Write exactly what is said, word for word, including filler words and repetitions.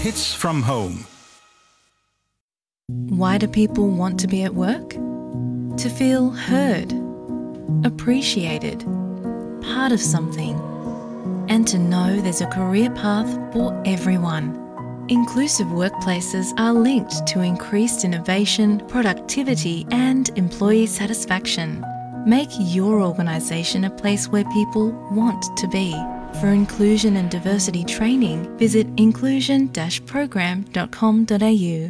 Hits from home. Why do people want to be at work? To feel heard, appreciated, part of something, and to know there's a career path for everyone. Inclusive workplaces are linked to increased innovation, productivity, and employee satisfaction. Make your organisation a place where people want to be. For inclusion and diversity training, visit inclusion dash program dot com dot a u.